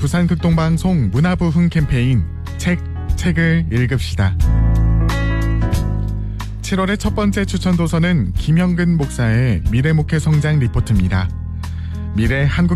부산극동방송 문화부흥 캠페인 책을 읽읍시다. 7월의 첫 번째 추천 도서는 김형근 목사의 미래 목회 성장 리포트입니다. 미래 한국